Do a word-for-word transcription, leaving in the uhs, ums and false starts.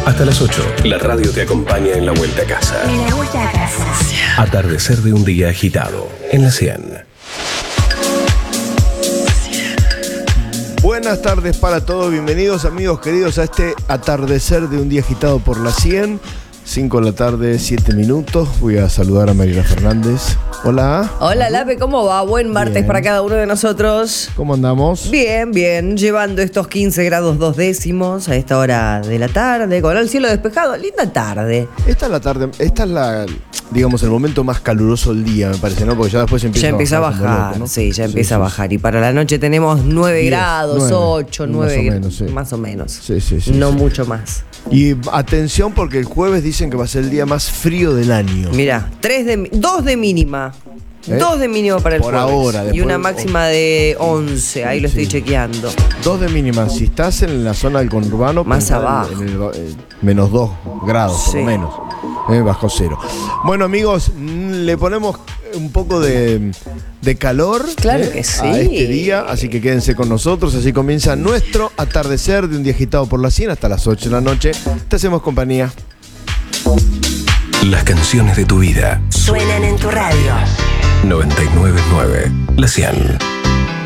Hasta las ocho, la radio te acompaña en la vuelta a casa. En la vuelta a casa. Atardecer de un día agitado, en la cien. Buenas tardes para todos, bienvenidos amigos queridos a este atardecer de un día agitado por la cien. cinco de la tarde, siete minutos. Voy a saludar a Mariela Fernández. Hola. Hola, Lape, ¿cómo va? Buen martes Bien. para cada uno de nosotros. ¿Cómo andamos? Bien, bien, llevando estos quince grados dos décimos a esta hora de la tarde, con el cielo despejado. Linda tarde. Esta es la tarde, esta es la, digamos, el momento más caluroso del día, me parece, ¿no? Porque ya después empieza Ya empieza a a bajar. bajar, como loco, ¿no? sí, ya Sí, empieza sí, a bajar. Y para la noche tenemos nueve diez, grados, nueve, ocho, más nueve o menos, sí. Más o menos. Sí, sí, sí, no sí. mucho más. Y atención porque el jueves dicen que va a ser el día más frío del año. Mira, tres de, dos de mínima. ¿Eh? Dos de mínima para el Por jueves. ahora, Y después- una máxima de once, ahí lo estoy Sí. chequeando. Dos de mínima. Si estás en la zona del conurbano, Más pensá en- abajo. en el, eh, menos dos grados, por Sí. lo menos. Eh, bajo cero. Bueno, amigos, mm, le ponemos un poco de, de calor Claro eh, que sí. a este día, así que quédense con nosotros. Así comienza nuestro atardecer de un día agitado por la cien hasta las ocho de la noche. Te hacemos compañía. Las canciones de tu vida. Suenan en tu radio. noventa y nueve punto nueve, la cien.